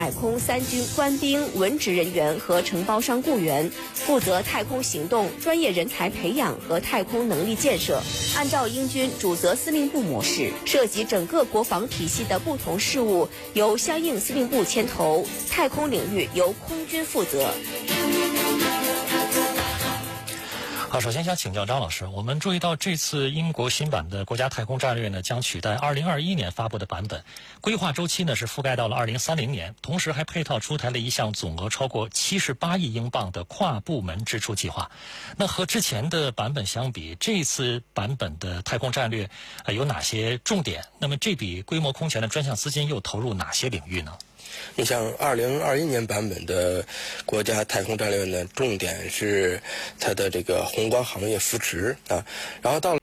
海空3军官兵、文职人员和承包商雇员，负责太空行动、专业人才培养和太空能力建设。按照英军主责司令部模式，涉及整个国防体系的不同事务，由相应司令部牵头，太空领域由空军负责。 好，首先想请教张老师，我们注意到这次英国新版的国家太空战略呢，将取代2021年发布的版本，规划周期呢是覆盖到了2030年，同时还配套出台了一项总额超过78亿英镑的跨部门支出计划。那和之前的版本相比，这次版本的太空战略有哪些重点？那么这笔规模空前的专项资金又投入哪些领域呢？ 你像2021年版本的国家太空战略呢，重点是它的这个宏观行业扶持啊，然后到了